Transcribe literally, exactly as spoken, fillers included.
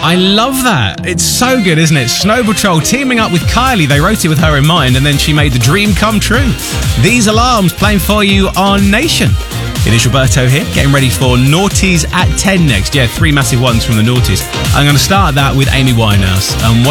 I love that. It's so good, isn't it? Snow Patrol teaming up with Kylie. They wrote it with her in mind, and then she made the dream come true. These Alarms playing for you on Nation. It is Roberto here, getting ready for Naughties at ten next. Yeah, three massive ones from the Naughties. I'm going to start that with Amy Winehouse. And